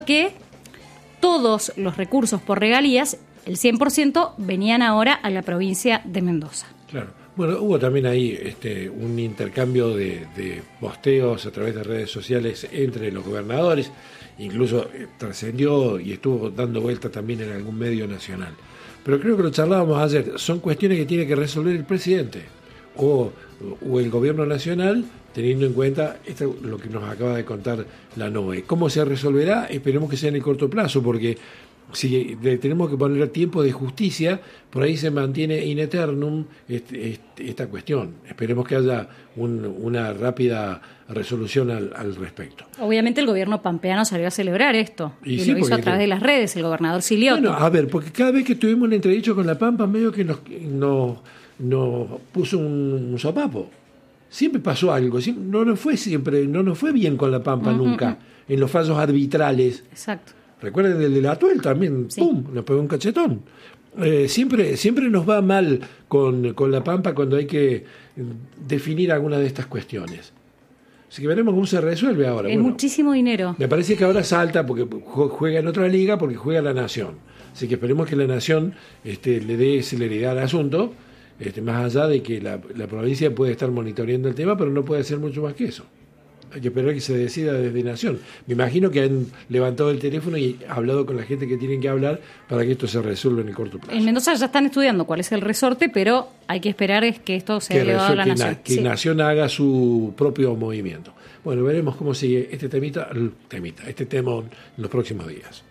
que todos los recursos por regalías, el 100%, venían ahora a la provincia de Mendoza. Claro. Bueno, hubo también ahí un intercambio de posteos a través de redes sociales entre los gobernadores, incluso trascendió y estuvo dando vuelta también en algún medio nacional. Pero creo que lo charlábamos ayer, son cuestiones que tiene que resolver el presidente o el gobierno nacional, teniendo en cuenta lo que nos acaba de contar la NOE. ¿Cómo se resolverá? Esperemos que sea en el corto plazo, porque si le tenemos que poner tiempo de justicia, por ahí se mantiene in eternum esta cuestión. Esperemos que haya una rápida resolución al respecto. Obviamente el gobierno pampeano salió a celebrar esto, y sí, lo hizo a través de las redes, el gobernador Silioto. Bueno, a ver, porque cada vez que tuvimos un entredicho con La Pampa, medio que nos puso un sopapo. Siempre pasó algo, no nos fue bien con La Pampa nunca, en los fallos arbitrales. Exacto. Recuerden el de la Atuel también, sí. ¡Pum!, nos pegó un cachetón. Siempre nos va mal con La Pampa cuando hay que definir alguna de estas cuestiones. Así que veremos cómo se resuelve ahora. Es muchísimo dinero. Me parece que ahora salta porque juega en otra liga, porque juega la Nación. Así que esperemos que la Nación le dé celeridad al asunto, más allá de que la provincia puede estar monitoreando el tema, pero no puede hacer mucho más que eso. Hay que esperar que se decida desde Nación. Me imagino que han levantado el teléfono y hablado con la gente que tienen que hablar para que esto se resuelva en el corto plazo. En Mendoza ya están estudiando cuál es el resorte, pero hay que esperar que esto sea elevado a la Nación. Que Nación haga su propio movimiento. Bueno, veremos cómo sigue este tema en los próximos días.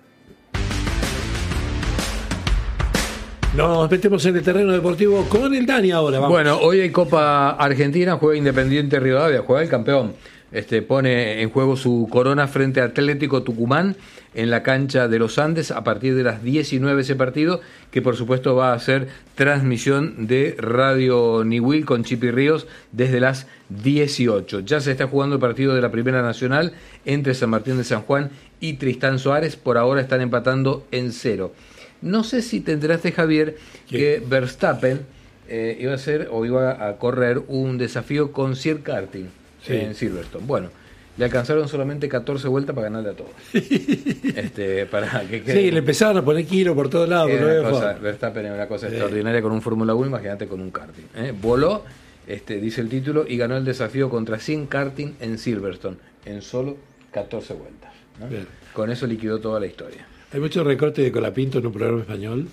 Nos metemos en el terreno deportivo con el Dani ahora. Vamos. Bueno, hoy hay Copa Argentina, juega Independiente Rivadavia, juega el campeón. Pone en juego su corona frente a Atlético Tucumán en la cancha de los Andes a partir de las 19 ese partido, que por supuesto va a ser transmisión de Radio Niwil con Chipi Ríos desde las 18. Ya se está jugando el partido de la Primera Nacional entre San Martín de San Juan y Tristán Suárez, por ahora están empatando en 0. No sé si te enteraste, Javier, que Verstappen iba a correr un desafío con Sir Karting en Silverstone. Bueno, le alcanzaron solamente 14 vueltas para ganarle a todos. Sí, le empezaron a poner kilo por todos lados. Verstappen es una cosa extraordinaria con un Fórmula 1, imagínate con un karting. Voló, dice el título, y ganó el desafío contra 100 karting en Silverstone en solo 14 vueltas. ¿No? Con eso liquidó toda la historia. Hay muchos recortes de Colapinto en un programa español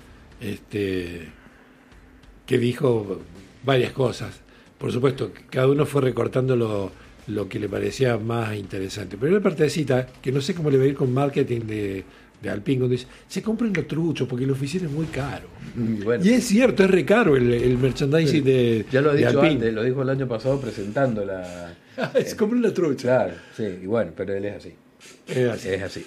que dijo varias cosas. Por supuesto, cada uno fue recortando lo que le parecía más interesante. Pero una partecita, que no sé cómo le va a ir con marketing de Alpine, donde dice, se compren los truchos porque el oficial es muy caro. Bueno, y es cierto, es re caro el merchandising de ya lo ha dicho Alpine. Antes, lo dijo el año pasado presentando la... se compren la trucha. Claro, sí, y bueno, pero él es así. Es así.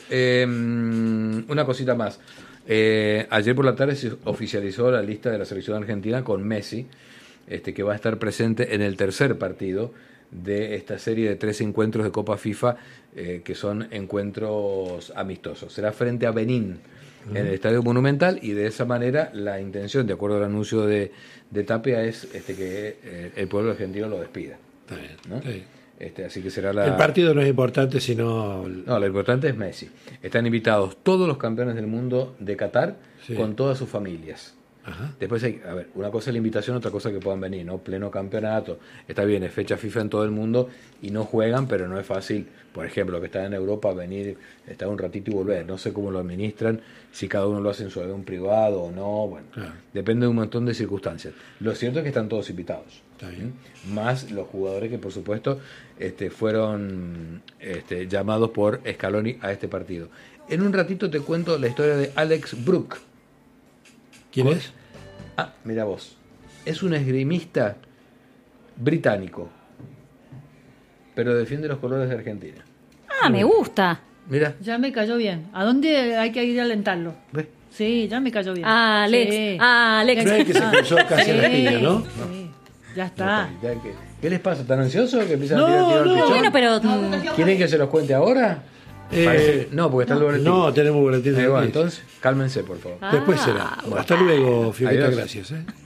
Una cosita más. Ayer por la tarde se oficializó la lista de la selección argentina con Messi, que va a estar presente en el tercer partido de esta serie de 3 encuentros de Copa FIFA, que son encuentros amistosos. Será frente a Benín en el Estadio Monumental, y de esa manera la intención, de acuerdo al anuncio de Tapia, es que el pueblo argentino lo despida. Está bien, ¿no? está bien. Así que será el partido no es importante, sino... No, lo importante es Messi. Están invitados todos los campeones del mundo de Qatar, con todas sus familias. Ajá. Después una cosa es la invitación, otra cosa que puedan venir, ¿no? Pleno campeonato, está bien, es fecha FIFA en todo el mundo y no juegan, pero no es fácil, por ejemplo, que están en Europa, venir, estar un ratito y volver. No sé cómo lo administran, si cada uno lo hace en su avión privado o no, bueno, depende de un montón de circunstancias. Lo cierto es que están todos invitados. Más los jugadores que por supuesto fueron llamados por Scaloni a este partido. En un ratito te cuento la historia de Alex Brook. ¿Quién es? Mira vos, es un esgrimista británico, pero defiende los colores de Argentina. Me gusta. Mira, ya me cayó bien. ¿A dónde hay que ir a alentarlo? ¿Ves? Sí, ya me cayó bien. Alex, sí. Alex. No es que se cruzó casi la piña, ¿no? Sí. Ya está. ¿Qué les pasa? ¿Están ansiosos que empiezan a tirar No, al pichón? bueno, pero... ¿Quieren que se los cuente ahora? No, porque está el boletín. No, tenemos boletín de bueno, entonces, cálmense, por favor. Después será. Hasta luego, Fiorita, gracias.